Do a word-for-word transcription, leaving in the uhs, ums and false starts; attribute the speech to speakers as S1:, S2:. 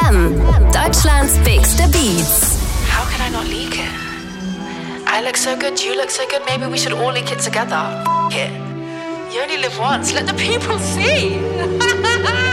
S1: M, Deutschlands bigste Beats.
S2: How can I not leak it? I look so good, you look so good, maybe we should all leak it together. F it. You only live once, let the people see.